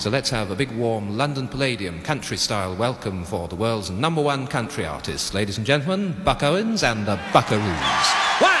So let's have a big warm London Palladium country-style welcome for the world's #1 country artist. Ladies and gentlemen, Buck Owens and the Buckaroos. 1,